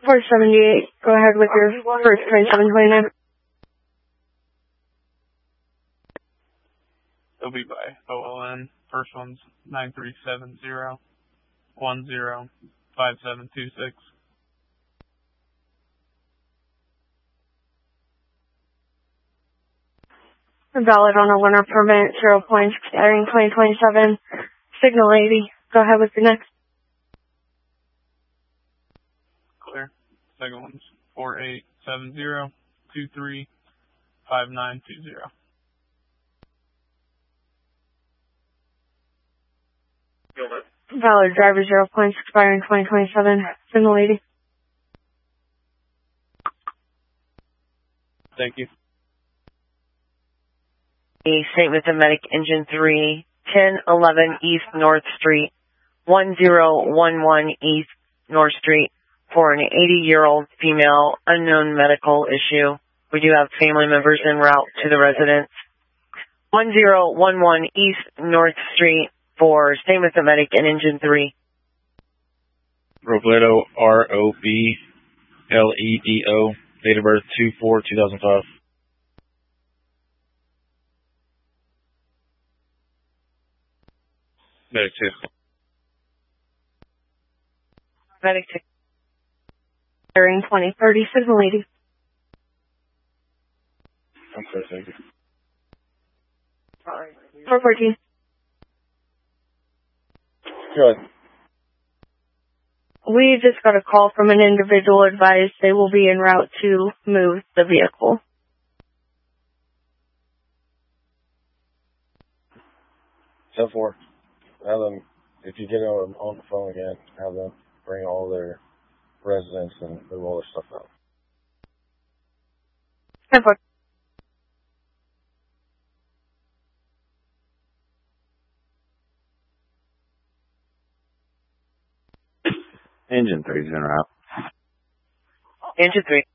478, go ahead with your first 2729. It'll be by OLN. First one's 9370-105726. Valid on a learner permit, 0 points, expiring 2027. Signal 80, go ahead with your next. Clear. Second one's 4870-235920. Valid driver, 0 points, expiring 2027. Signal 80. Thank you. St. Vincent Medic Engine 3, 1011 East North Street, 1011 East North Street, for an 80-year-old female, unknown medical issue. We do have family members en route to the residence. 1011 East North Street for St. Vincent Medic and Engine 3. Robledo, ROBLEDO, date of birth 2/4/2005. Medic 2. Medic 2. Expiring 2030. Signal 80. I'm sorry, thank you. 414. Good. We just got a call from an individual advised they will be en route to move the vehicle. 10-4. Have them, if you get on the phone again, have them bring all their residents and move all their stuff out. 10-4. Engine 3's en route. Engine 3.